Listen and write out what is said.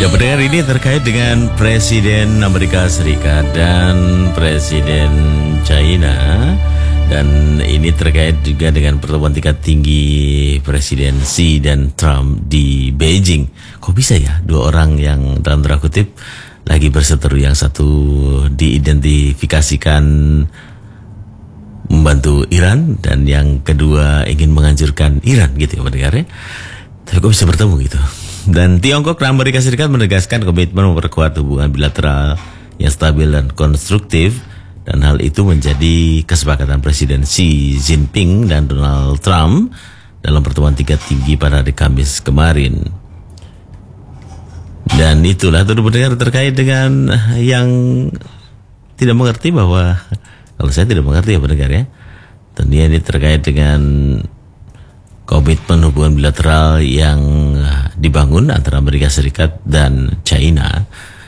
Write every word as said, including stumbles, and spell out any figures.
Ya, pendengar, ini terkait dengan Presiden Amerika Serikat dan Presiden China. Dan ini terkait juga dengan pertemuan tingkat tinggi Presiden Xi dan Trump di Beijing. Kok bisa ya dua orang yang dalam tanda kutip lagi berseteru, yang satu diidentifikasikan membantu Iran dan yang kedua ingin menghancurkan Iran gitu ya pendengar ya. Tapi kok bisa bertemu gitu. Dan Tiongkok dan Amerika Serikat menegaskan komitmen memperkuat hubungan bilateral yang stabil dan konstruktif, dan hal itu menjadi kesepakatan Presiden Xi Jinping dan Donald Trump dalam pertemuan tingkat tinggi pada hari Kamis kemarin. Dan itulah tuh pendengar terkait dengan yang tidak mengerti, bahwa kalau saya tidak mengerti ya pendengar ya, tentunya ini terkait dengan komitmen hubungan bilateral yang dibangun antara Amerika Serikat dan China.